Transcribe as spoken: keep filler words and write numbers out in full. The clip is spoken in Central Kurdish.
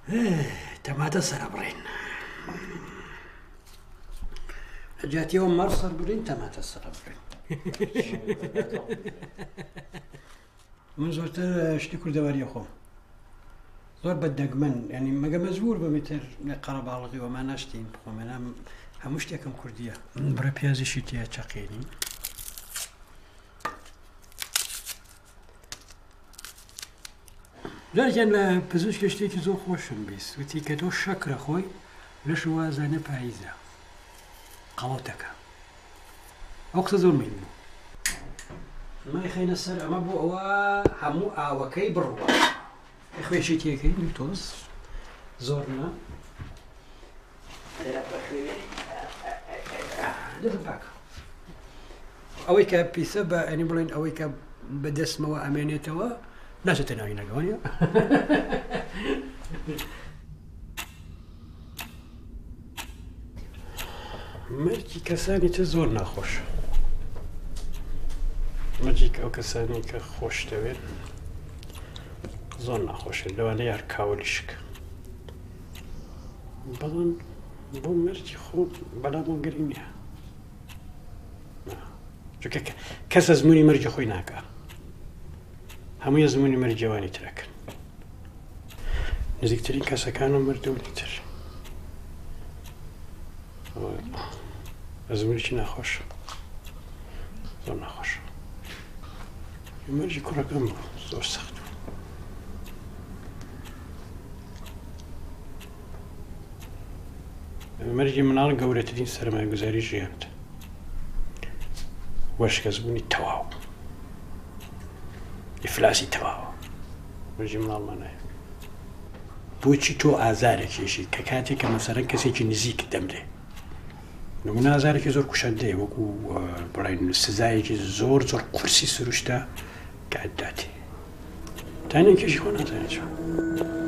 تەماتە سەرەبڕین جاتیەوە مەڕ سەر بڕین تەماتە سەرەبڕین من زۆرتر شتی کوردەواری خۆم زۆر بەدەگمەن ینی مەگە مەجبور بەمیتر لە قەرەباڵغی وەما ناشتین بخۆمەنام هەموو شتێکم کوردیە بڕە پیازیشی تیا چەقێنی جارێکیان لە پزیشک شتێکی زۆر خۆشم بیست وتی کە تۆ شەکرە خۆی لەش وازانە پاییزە قەڵەتەکە ئەو قسە زۆر مهم بوو مای خەینە سەر ئەمە بوو ئەوە هەموو ئاوەکەی بڕوە خوێشی تێکەی تۆز زۆر نە ئەوەی کە پیسە بە ئەنی بڵێن ئەوەی کە بەدەستمەوە ئەمێنێتەوە ناچێتە ناوی نەگەوانە مەرجی کەسانی تر زۆر ناخۆشە مەرجی ئەو کەسانی کە خۆش دەوێت زۆر ناخۆشە لەوانە یار کاوەلیشکە بەڵام بۆ مەرجی خۆ بەلامەوە گەری نییە چونکە کەس ئەزمموی مەرجی خۆی ناکە هەمووی ئەزمموی مەرجەوانی ترەکەن نزیکترین کەسەکان و مردوونی تر ئەزممویی ناخۆشە زۆر ناخۆشە مەرجی کوڕەکەم بوو زۆر سەخت مەرجی مناڵ گەورەترین سەرمایه‌گوزاری ژیانتە وەشکەسبوونی تەواو ئیفلاسی تەواوە مەرجی مناڵمانایە بۆچی تۆ ئازارێکیشی کە کاتێک کە مەسەرەن کەسێکی نزیک دەمرێ نمونە ئازارێکی زۆر کوشندەیە وەکو بڵێن سزایەکی زۆر زۆر قورسی سروشتە کە ئەداتی تانێکیشی خۆ نازانێت